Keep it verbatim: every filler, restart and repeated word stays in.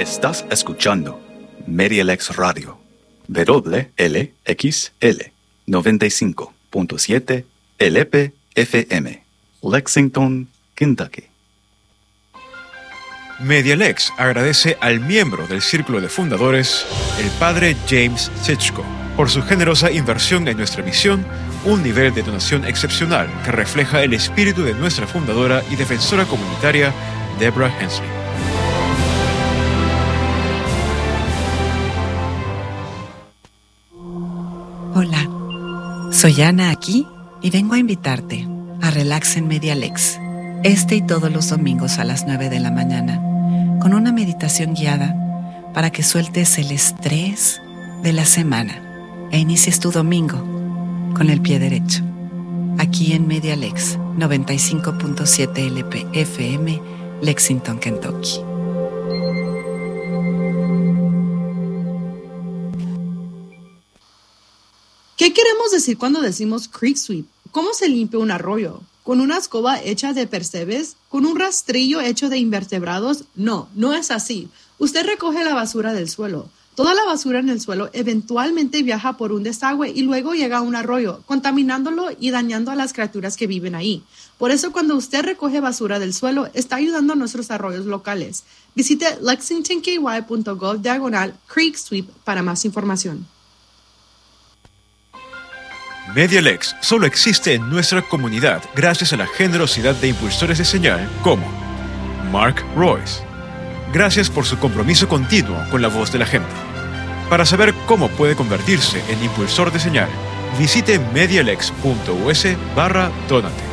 Estás escuchando Medialex Radio, W L X L noventa y cinco punto siete L P F M, Lexington, Kentucky. Medialex agradece al miembro del Círculo de Fundadores, el padre James Sitchko, por su generosa inversión en nuestra misión, un nivel de donación excepcional que refleja el espíritu de nuestra fundadora y defensora comunitaria, Deborah Hensley. Hola, soy Ana aquí y vengo a invitarte a Relax en Medialex, este y todos los domingos a las nueve de la mañana, con una meditación guiada para que sueltes el estrés de la semana e inicies tu domingo con el pie derecho. Aquí en Medialex noventa y cinco punto siete L P F M, Lexington, Kentucky. ¿Qué queremos decir cuando decimos creek sweep? ¿Cómo se limpia un arroyo? ¿Con una escoba hecha de percebes? ¿Con un rastrillo hecho de invertebrados? No, no es así. Usted recoge la basura del suelo. Toda la basura en el suelo eventualmente viaja por un desagüe y luego llega a un arroyo, contaminándolo y dañando a las criaturas que viven ahí. Por eso, cuando usted recoge basura del suelo, está ayudando a nuestros arroyos locales. Visite lexingtonky.gov diagonal creek sweep para más información. Medialex solo existe en nuestra comunidad gracias a la generosidad de impulsores de señal como Mark Royce. Gracias por su compromiso continuo con la voz de la gente. Para saber cómo puede convertirse en impulsor de señal, visite medialex punto u s barra donate.